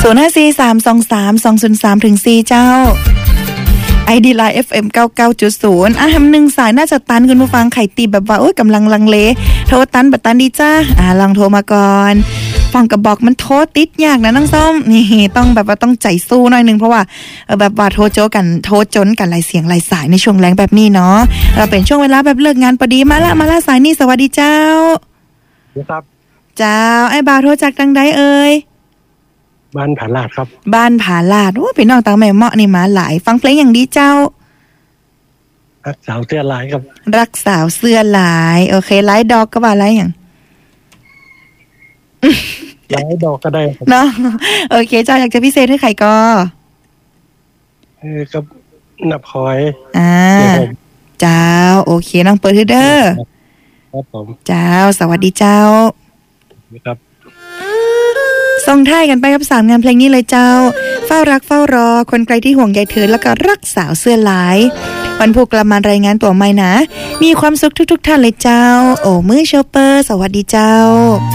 0543232034เจ้าID Line FM 99.0ทำ1สายน่าจะตันคุณผู้ฟังไข่ตีแบบว่าโอ๊ยกำลังลังเลโทรตันบัดตันดีจ้าลองโทรมาก่อนฟังกระบอกมันโทรติดยากนะน้องส้มนี่ต้องแบบว่าต้องใจสู้หน่อยนึงเพราะว่าแบบว่าโทรจนกันหลายเสียงหลายสายในช่วงแรงแบบนี้เนาะเราเป็นช่วงเวลาแบบเลิกงานพอดีมาละสายนี่สวัสดีเจ้าครับเจ้าไอ้บ่าวโทรจากทางใดเอ่ยบ้านผาลาดครับบ้านผาลาดโอ้พี่น้องต่างแม่เหมาะนี่มาหลายฟังเพลงอย่างดีเจ้ารักสาวเสื้อลายครับรักสาวเสื้อลายโอเคไลฟ์ดอกก็ว่าไลฟ์อย่างไลฟ์ดอกก็ได้เนาะโอเคเจ้าอยากจะพิเศษให้ใครก็กับนับคอยเจ้าโอเคน้องเปิดเด้อครับผมเจ้าสวัสดีเจ้าครับส่งท้ายกันไปกับ3งานเพลงนี้เลยเจ้าเฝ้ารักเฝ้ารอคนไกลที่ห่วงใยเธอแล้วก็รักสาวเสื้อลายวันพุธกลับมารายงานตัวใหม่นะมีความสุขทุกท่านเลยเจ้าโอ้มือโชเปอร์สวัสดีเจ้า